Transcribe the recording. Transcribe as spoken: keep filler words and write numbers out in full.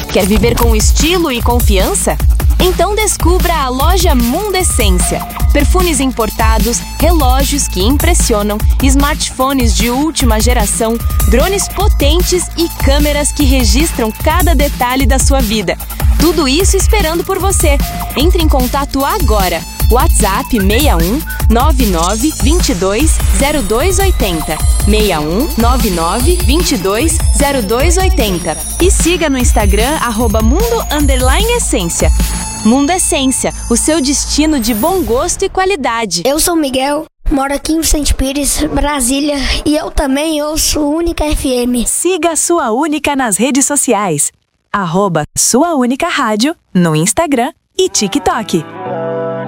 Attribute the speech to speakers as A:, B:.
A: Quer viver com estilo e confiança? Então descubra a loja Mundo Essência. Perfumes importados, relógios que impressionam, smartphones de última geração, drones potentes e câmeras que registram cada detalhe da sua vida. Tudo isso esperando por você. Entre em contato agora. WhatsApp seis um nove nove dois dois zero dois oito zero. seis um nove nove dois dois zero dois oito zero. E siga no Instagram, arroba Mundo Underline Essência. Mundo Essência, o seu destino de bom gosto e qualidade.
B: Eu sou o Miguel, moro aqui em Vicente Pires, Brasília, e eu também ouço Única F M.
C: Siga a Sua Única nas redes sociais. Arroba Sua Única Rádio no Instagram e TikTok.